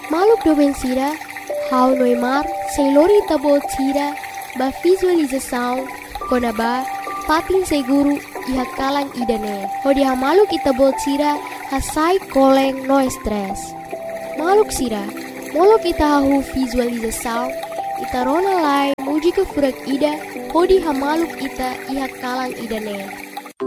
Maluk doben sira, hau noimar, selori tabot sira, ba visualização, konaba, patin seguru, iha kalang idane. Hodi ha maluk itabot sira, hasai koleng no stress. Maluk sira, molok ita hahu visualização, ita rona lai, muji ke furak ida, hodi ha maluk ita iha kalang idane.